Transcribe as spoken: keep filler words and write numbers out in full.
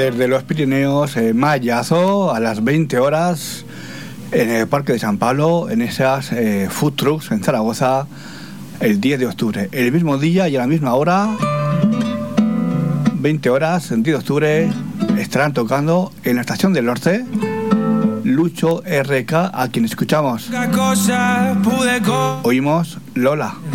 desde los Pirineos, eh, Mayazo, a las veinte horas, en el Parque de San Pablo, en esas eh, food trucks en Zaragoza, el diez de octubre. El mismo día y a la misma hora, veinte horas, el diez de octubre, estarán tocando en la Estación del Norte Lucho R K, a quien escuchamos. Oímos Lola.